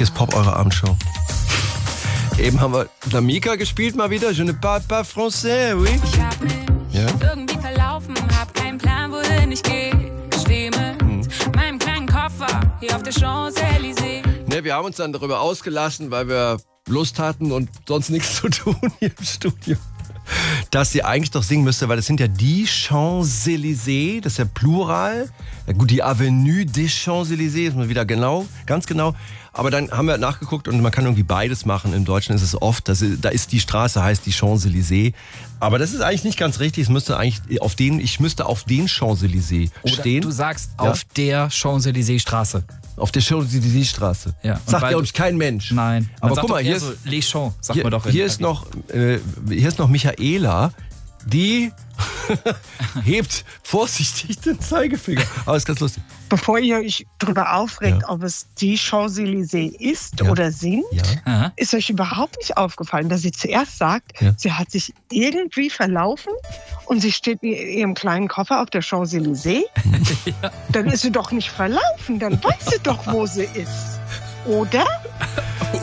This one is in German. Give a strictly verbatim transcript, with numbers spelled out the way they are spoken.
hier ist Pop, eure Abendshow. Eben haben wir Namika gespielt mal wieder. Je ne parle pas français, oui. Ich hab mich Ja. irgendwie verlaufen, hab keinen Plan, wohin ich gehe. Steh mit Hm. meinem kleinen Koffer hier auf der Champs-Élysées. Ne, wir haben uns dann darüber ausgelassen, weil wir Lust hatten und sonst nichts zu tun hier im Studio, dass sie eigentlich doch singen müsste, weil das sind ja die Champs-Élysées, das ist ja Plural. Ja, gut, die Avenue des Champs-Élysées ist mal wieder genau, ganz genau. Aber dann haben wir nachgeguckt und man kann irgendwie beides machen. Im Deutschen ist es oft, dass, da ist die Straße, heißt die Champs-Élysées. Aber das ist eigentlich nicht ganz richtig. Es müsste eigentlich auf den, ich müsste auf den Champs-Élysées Oder stehen. du sagst Ja? auf der Champs-Élysées-Straße. Auf der Champs-Élysées-Straße. Ja. Und Sagt weil ja du- uns kein Mensch. Nein. Aber Man sagt guck mal, doch hier eher ist, so Les Champs, sagt hier, man doch. in hier ist Paris. noch, äh, hier ist noch Michaela, die hebt vorsichtig den Zeigefinger. Aber ist ganz lustig. Bevor ihr euch darüber aufregt, Ja. ob es die Champs-Élysées ist Ja. oder sind, Ja. Aha. ist euch überhaupt nicht aufgefallen, dass sie zuerst sagt, Ja. sie hat sich irgendwie verlaufen und sie steht mit ihrem kleinen Koffer auf der Champs-Élysées? Dann ist sie doch nicht verlaufen, dann weiß sie doch, wo sie ist. Oder?